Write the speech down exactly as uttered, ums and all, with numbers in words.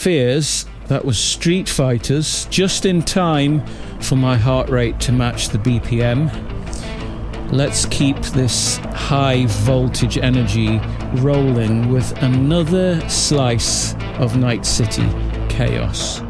fears, that was Street Fighters, just in time for my heart rate to match the B P M. Let's keep this high voltage energy rolling with another slice of Night City Chaos.